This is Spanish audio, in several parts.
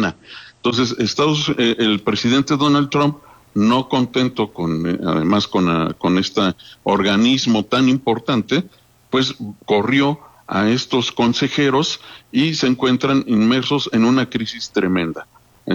China. Entonces, el presidente Donald Trump, no contento además con este organismo tan importante, pues corrió a estos consejeros y se encuentran inmersos en una crisis tremenda.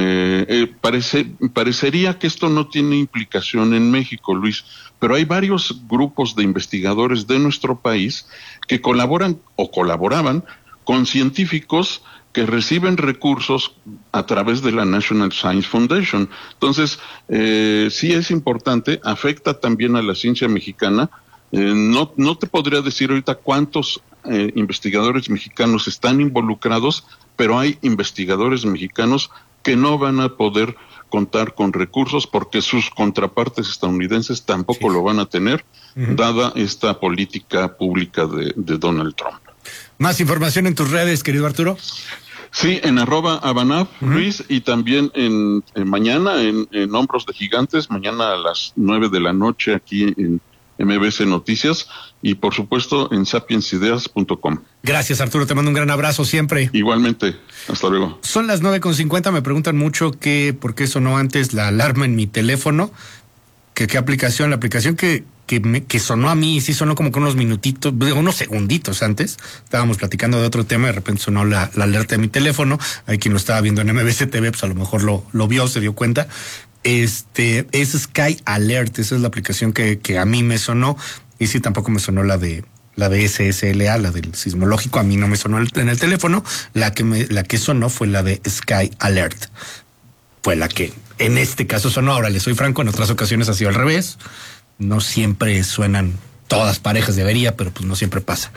Parecería que esto no tiene implicación en México, Luis, pero hay varios grupos de investigadores de nuestro país que colaboran o colaboraban con científicos que reciben recursos a través de la National Science Foundation. Entonces, sí es importante, afecta también a la ciencia mexicana. No te podría decir ahorita cuántos investigadores mexicanos están involucrados, pero hay investigadores mexicanos que no van a poder contar con recursos porque sus contrapartes estadounidenses tampoco lo van a tener, dada esta política pública de Donald Trump. Más información en tus redes, querido Arturo. Sí, en @Abanaf, Luis, y también mañana en Hombros de Gigantes, mañana a las 9 de la noche aquí en MBC Noticias, y por supuesto en sapiensideas.com. Gracias, Arturo, te mando un gran abrazo siempre. Igualmente, hasta luego. Son las 9:50, me preguntan mucho por qué sonó antes la alarma en mi teléfono, qué aplicación, la aplicación que sonó a mí, sí sonó como con unos minutitos, unos segunditos antes, estábamos platicando de otro tema, de repente sonó la alerta de mi teléfono, hay quien lo estaba viendo en MBC TV, pues a lo mejor lo vio, se dio cuenta. Es Sky Alert, esa es la aplicación que a mí me sonó, y sí, tampoco me sonó la de SSLA, la del sismológico, a mí no me sonó en el teléfono, la que sonó fue la de Sky Alert, fue la que en este caso sonó. Ahora, les soy franco, en otras ocasiones ha sido al revés, no siempre suenan todas parejas, debería, pero pues no siempre pasa.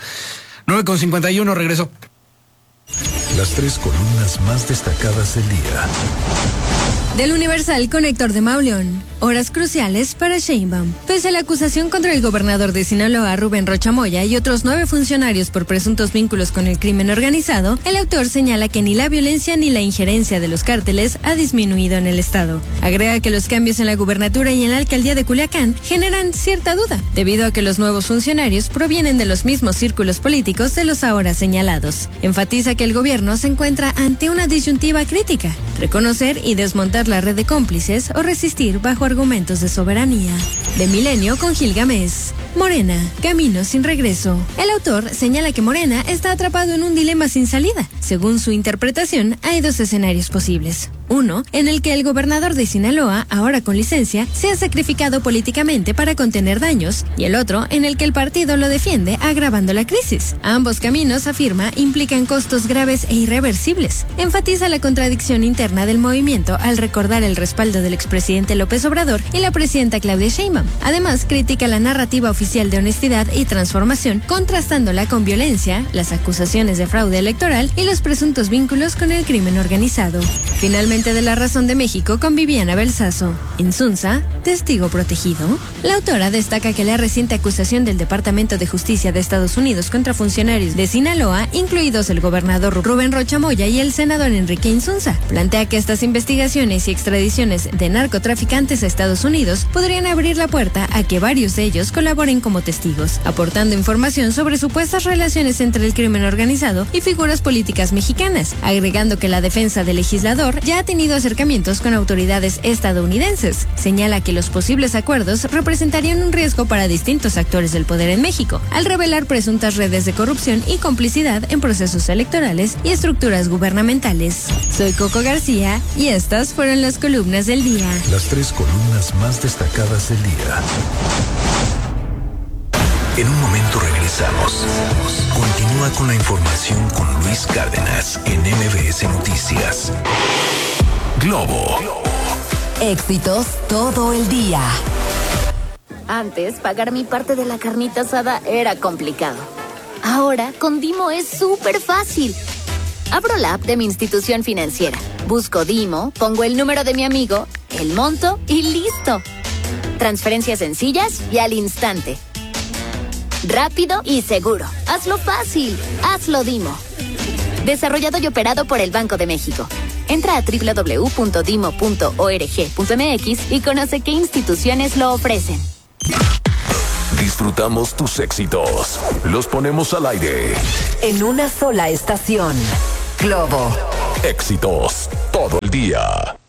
9:51, regreso. Las 3 columnas más destacadas del día. Del Universal con Héctor de Mauleón. Horas cruciales para Sheinbaum. Pese a la acusación contra el gobernador de Sinaloa, Rubén Rocha Moya, y otros 9 funcionarios por presuntos vínculos con el crimen organizado, el autor señala que ni la violencia ni la injerencia de los cárteles ha disminuido en el estado. Agrega que los cambios en la gubernatura y en la alcaldía de Culiacán generan cierta duda, debido a que los nuevos funcionarios provienen de los mismos círculos políticos de los ahora señalados. Enfatiza que el gobierno se encuentra ante una disyuntiva crítica: reconocer y desmontar la red de cómplices o resistir bajo argumentos de soberanía. De Milenio con Gilgamesh. Morena, camino sin regreso. El autor señala que Morena está atrapado en un dilema sin salida. Según su interpretación, hay 2 escenarios posibles. Uno, en el que el gobernador de Sinaloa, ahora con licencia, se ha sacrificado políticamente para contener daños, y el otro, en el que el partido lo defiende agravando la crisis. Ambos caminos, afirma, implican costos graves e irreversibles. Enfatiza la contradicción interna del movimiento al recordar el respaldo del expresidente López Obrador y la presidenta Claudia Sheinbaum. Además, critica la narrativa oficial de honestidad y transformación, contrastándola con violencia, las acusaciones de fraude electoral y los presuntos vínculos con el crimen organizado. Finalmente, de La Razón de México con Viviana Belsazo. Insunza, testigo protegido. La autora destaca que la reciente acusación del Departamento de Justicia de Estados Unidos contra funcionarios de Sinaloa, incluidos el gobernador Rubén Rocha Moya y el senador Enrique Insunza, plantea que estas investigaciones y extradiciones de narcotraficantes a Estados Unidos podrían abrir la puerta a que varios de ellos colaboren como testigos, aportando información sobre supuestas relaciones entre el crimen organizado y figuras políticas mexicanas, agregando que la defensa del legislador ya ha tenido acercamientos con autoridades estadounidenses. Señala que los posibles acuerdos representarían un riesgo para distintos actores del poder en México, al revelar presuntas redes de corrupción y complicidad en procesos electorales y estructuras gubernamentales. Soy Coco García y estas fueron las columnas del día. Las 3 columnas más destacadas del día. En un momento regresamos. Continúa con la información con Luis Cárdenas en MBS Noticias. Globo. Éxitos todo el día. Antes, pagar mi parte de la carnita asada era complicado. Ahora, con Dimo es súper fácil. Abro la app de mi institución financiera. Busco Dimo, pongo el número de mi amigo, el monto y listo. Transferencias sencillas y al instante. Rápido y seguro. Hazlo fácil. Hazlo Dimo. Desarrollado y operado por el Banco de México. Entra a www.dimo.org.mx y conoce qué instituciones lo ofrecen. Disfrutamos tus éxitos. Los ponemos al aire. En una sola estación. Globo. Éxitos todo el día.